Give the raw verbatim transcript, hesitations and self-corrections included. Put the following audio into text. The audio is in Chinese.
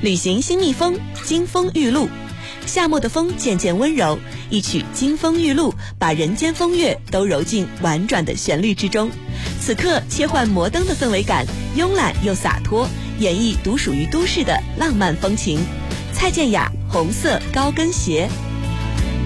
旅行新蜜蜂，金风玉露。夏末的风渐渐温柔，一曲《金风玉露》把人间风月都揉进婉转的旋律之中。此刻切换摩登的氛围感，慵懒又洒脱，演绎独属于都市的浪漫风情。蔡健雅，红色高跟鞋。